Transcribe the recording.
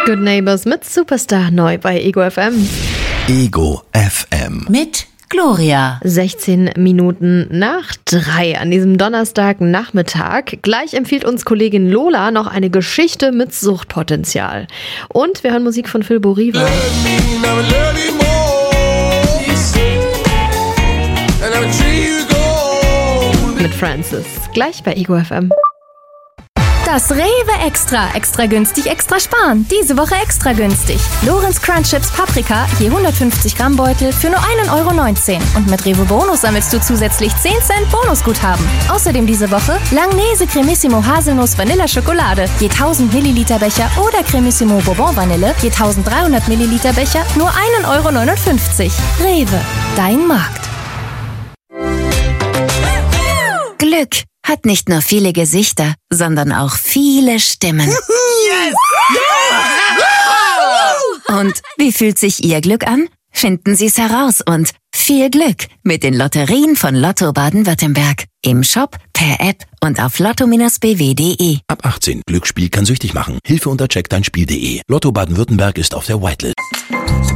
Good Neighbors mit Superstar neu bei Ego FM. Ego FM. Mit Gloria. 16 Minuten nach 3 an diesem Donnerstagnachmittag. Gleich empfiehlt uns Kollegin Lola noch eine Geschichte mit Suchtpotenzial. Und wir hören Musik von Phil Boriva. Mit Francis. Gleich bei Ego FM. Das Rewe Extra günstig, extra sparen. Diese Woche extra günstig. Lorenz Crunch Chips Paprika, je 150 Gramm Beutel für nur 1,19 €. Und mit Rewe Bonus sammelst du zusätzlich 10 Cent Bonusguthaben. Außerdem diese Woche Langnese Cremissimo Haselnuss Vanilla Schokolade, je 1000 Milliliter Becher oder Cremissimo Bourbon Vanille, je 1300 Milliliter Becher, nur 1,59 €. Rewe, dein Markt. Glück hat nicht nur viele Gesichter, sondern auch viele Stimmen. Yes! Und wie fühlt sich Ihr Glück an? Finden Sie es heraus und viel Glück mit den Lotterien von Lotto Baden-Württemberg. Im Shop, per App und auf lotto-bw.de. Ab 18. Glücksspiel kann süchtig machen. Hilfe unter checkdeinspiel.de. Lotto Baden-Württemberg ist auf der Whitelist.